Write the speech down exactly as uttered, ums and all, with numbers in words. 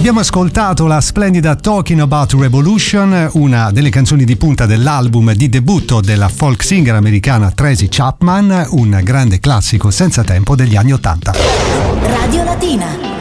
Abbiamo ascoltato la splendida Talking About Revolution, una delle canzoni di punta dell'album di debutto della folk singer americana Tracy Chapman, un grande classico senza tempo degli anni Ottanta. Radio Latina.